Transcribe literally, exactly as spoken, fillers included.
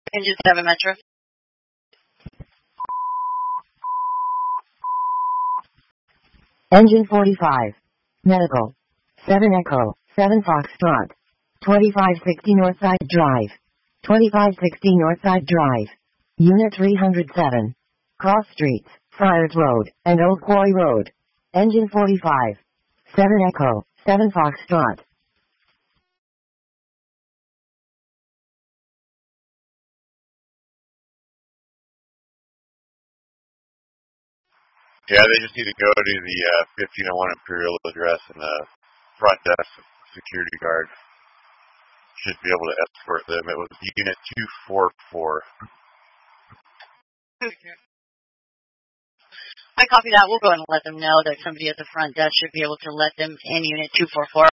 Engine seven Metro. Engine forty-five. Medical. seven Echo, seven Foxtrot. twenty-five sixty Northside Drive. twenty-five sixty Northside Drive. Unit three hundred seven. Cross Streets, Friars Road, and Old Quarry Road. Engine forty-five. seven Echo, seven Foxtrot. Yeah, they just need to go to the uh, fifteen oh one Imperial address, and the front desk security guard should be able to escort them. It was Unit two forty-four. I copy that. We'll go and let them know that somebody at the front desk should be able to let them in Unit two forty-four.